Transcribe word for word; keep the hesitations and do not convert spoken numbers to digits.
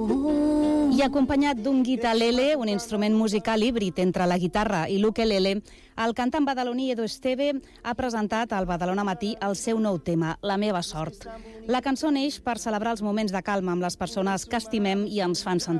I acompanyat d'un guitarlele, un instrument musical híbrid entre la guitarra i l'ukelele, el cantant badaloní Edu Esteve ha presentat al Badalona Matí el seu nou tema, La meva sort. La cançó neix per celebrar els moments de calma amb les persones que estimem i ens fan sentir